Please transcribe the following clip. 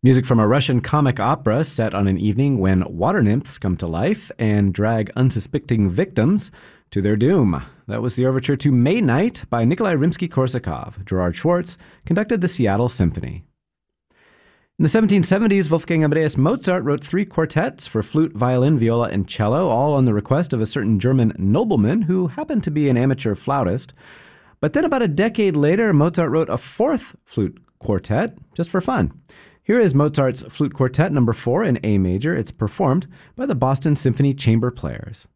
Music from a Russian comic opera set on an evening when water nymphs come to life and drag unsuspecting victims to their doom. That was the overture to May Night by Nikolai Rimsky-Korsakov. Gerard Schwartz conducted the Seattle Symphony. In the 1770s, Wolfgang Amadeus Mozart wrote 3 quartets for flute, violin, viola, and cello, all on the request of a certain German nobleman who happened to be an amateur flautist. But then about a decade later, Mozart wrote a 4th flute quartet just for fun. Here is Mozart's Flute Quartet No. 4 in A major. It's performed by the Boston Symphony Chamber Players.